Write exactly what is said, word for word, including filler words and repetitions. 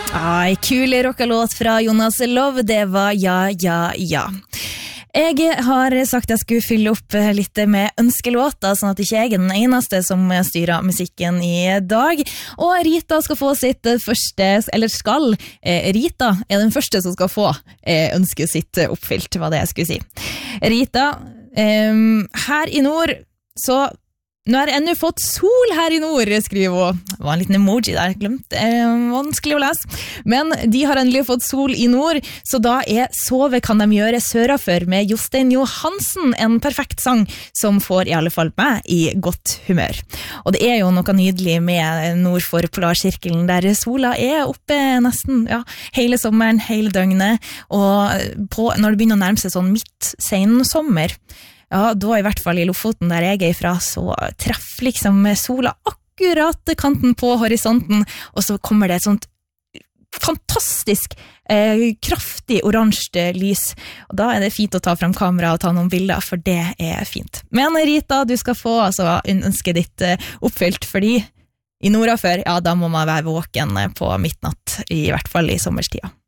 Ai, kul rockalåt fra Jonas Love, det var Ja, ja, ja. Jeg har sagt jeg skulle fylle opp litt med ønskelåter, sånn at ikke jeg er den eneste som styrer musikken i dag. Og Rita skal få sitt første, eller skal, eh, Rita er den første som skal få eh, ønsket sitt oppfylt, var det jeg skulle si. Rita, eh, her i nord, så nå har jeg ennå fått sol her i nord, skriver hun. Det var en liten emoji der, glemt. Eh, vanskelig å lese. Men de har endelig fått sol i nord, så da er Sove kan de gjøre sørafor med Jostein Johansen, en perfekt sang som får i alle fall meg i godt humør. Og det er jo noe nydelig med nord for Polarsirkelen, der sola er oppe nesten ja, hele sommeren, hele døgnet, og på, når det begynner å nærme seg sånn midt sen sommer, ja, da i hvert fall i Lofoten der jeg er ifra, så treffer liksom sola akkurat kanten på horisonten, og så kommer det et sånt fantastisk eh, kraftig oransje lys, og da er det fint å ta frem kamera og ta noen bilder, for det er fint. Men Rita, du skal få altså ønsket ditt eh, oppfylt, fordi i Nordafør, ja, da må man være våken på midtnatt, i hvert fall i sommerstida.